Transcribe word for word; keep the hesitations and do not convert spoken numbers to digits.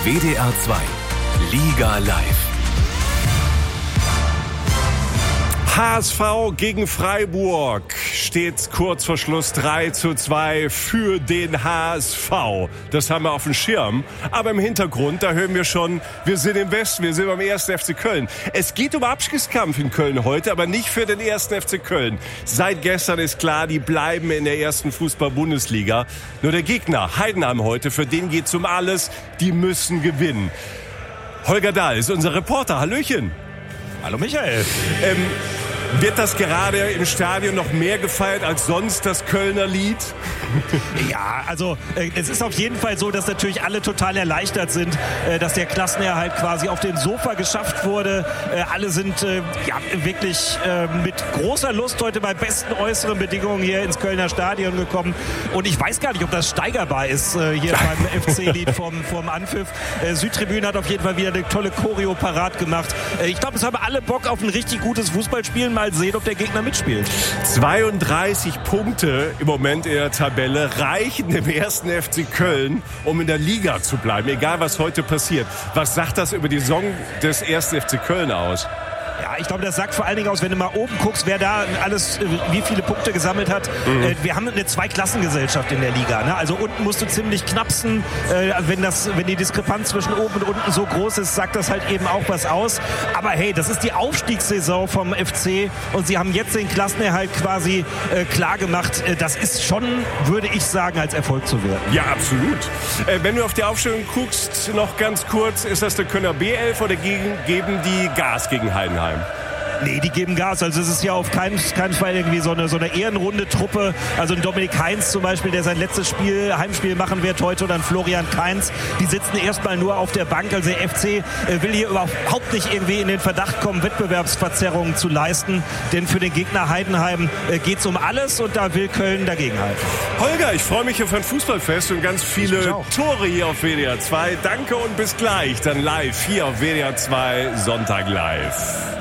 W D R zwei Liga live. H S V gegen Freiburg steht kurz vor Schluss drei zu zwei für den H S V. Das haben wir auf dem Schirm. Aber im Hintergrund, da hören wir schon, wir sind im Westen, wir sind beim ersten F C Köln. Es geht um Abstiegskampf in Köln heute, aber nicht für den ersten F C Köln. Seit gestern ist klar, die bleiben in der ersten Fußball-Bundesliga. Nur der Gegner, Heidenheim heute, für den geht's um alles. Die müssen gewinnen. Holger Dahl ist unser Reporter. Hallöchen. Hallo Michael. Ähm, Wird das gerade im Stadion noch mehr gefeiert als sonst, das Kölner Lied? Ja, also äh, es ist auf jeden Fall so, dass natürlich alle total erleichtert sind, äh, dass der Klassenerhalt quasi auf dem Sofa geschafft wurde. Äh, alle sind äh, ja wirklich äh, mit großer Lust heute bei besten äußeren Bedingungen hier ins Kölner Stadion gekommen. Und ich weiß gar nicht, ob das steigerbar ist äh, hier beim F C-Lied vom, vom Anpfiff. Äh, Südtribüne hat auf jeden Fall wieder eine tolle Choreo parat gemacht. Äh, ich glaube, es haben alle Bock auf ein richtig gutes Fußballspiel. Mal sehen, ob der Gegner mitspielt. zweiunddreißig Punkte im Moment in der Tabelle reichen dem ersten F C Köln, um in der Liga zu bleiben, egal was heute passiert. Was sagt das über die Saison des ersten F C Köln aus? Ja, ich glaube, das sagt vor allen Dingen aus, wenn du mal oben guckst, wer da alles, wie viele Punkte gesammelt hat. Mhm. Wir haben eine Zweiklassengesellschaft in der Liga. Ne? Also unten musst du ziemlich knapsen. Wenn, das, wenn die Diskrepanz zwischen oben und unten so groß ist, sagt das halt eben auch was aus. Aber hey, das ist die Aufstiegssaison vom F C und sie haben jetzt den Klassenerhalt quasi äh, klar gemacht. Das ist schon, würde ich sagen, als Erfolg zu werten. Ja, absolut. Äh, wenn du auf die Aufstellung guckst, noch ganz kurz, ist das der Kölner B elf oder gegen, geben die Gas gegen Heidenheim? Nee, die geben Gas. Also es ist ja auf keinen, keinen Fall irgendwie so eine, so eine ehrenrunde Truppe. Also ein Dominik Heinz zum Beispiel, der sein letztes Spiel, Heimspiel machen wird heute, oder ein Florian Kainz. Die sitzen erstmal nur auf der Bank. Also der F C will hier überhaupt nicht irgendwie in den Verdacht kommen, Wettbewerbsverzerrungen zu leisten. Denn für den Gegner Heidenheim geht es um alles und da will Köln dagegenhalten. Holger, ich freue mich auf ein Fußballfest und ganz viele Tore hier auf W D R zwei. Danke und bis gleich. Dann live hier auf W D R zwei Sonntag live.